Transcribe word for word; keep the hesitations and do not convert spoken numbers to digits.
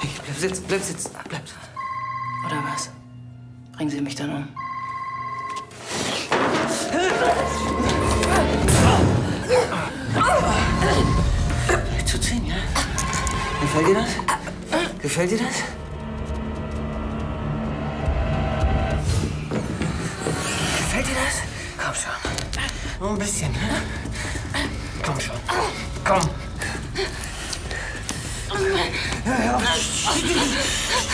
Ich bleib sitzen, bleib sitzen, bleib. Oder was? Bringen Sie mich dann um. Zu ziehen, ja? Gefällt dir das? Gefällt dir das? Gefällt dir das? Komm schon. Nur ein bisschen, ne? Komm schon. Komm. Hör auf.